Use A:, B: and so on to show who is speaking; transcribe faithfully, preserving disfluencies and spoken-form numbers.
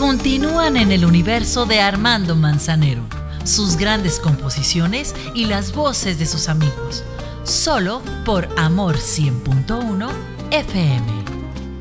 A: continúan en el universo de Armando Manzanero, sus grandes composiciones y las voces de sus amigos, solo por Amor cien punto uno F M.